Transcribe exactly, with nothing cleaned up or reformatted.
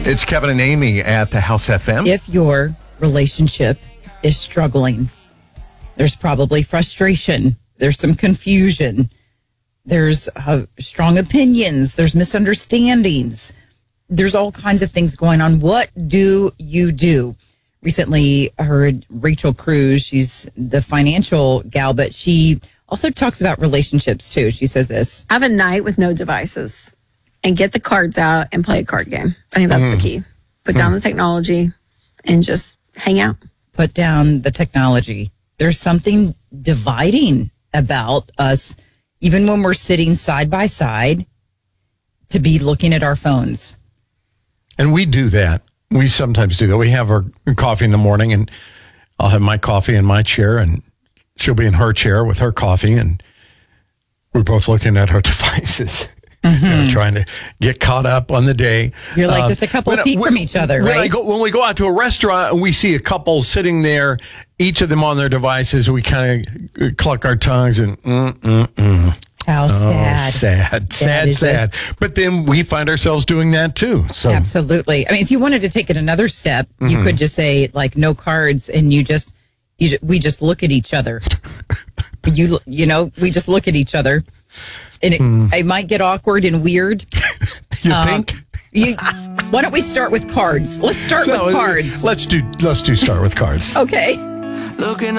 It's Kevin and Amy at the House F M. If your relationship is struggling, there's probably frustration. There's some confusion. There's uh, strong opinions. There's misunderstandings. There's all kinds of things going on. What do you do? Recently, I heard Rachel Cruz. She's the financial gal, but she also talks about relationships too. She says this. Have a night with no devices and get the cards out and play a card game. I think that's mm. the key. Put down mm. the technology and just hang out. Put down the technology. There's something dividing about us, even when we're sitting side by side, to be looking at our phones. And we do that. We sometimes do that. We have our coffee in the morning, and I'll have my coffee in my chair, and she'll be in her chair with her coffee, and we're both looking at our devices. Mm-hmm. You know, trying to get caught up on the day. You're like um, just a couple of when, feet when, from each other, when right? I go, when we go out to a restaurant and we see a couple sitting there, each of them on their devices, we kind of cluck our tongues and mm, mm, mm. How oh, sad. Sad, sad, sad. But then we find ourselves doing that too. So absolutely. I mean, if you wanted to take it another step, mm-hmm. you could just say like no cards, and you just you we just look at each other. you you know, we just look at each other. And it, mm. it might get awkward and weird. You um, think? You, why don't we start with cards? Let's start so, with cards. Let's do. Let's do. Start with cards. Okay. Looking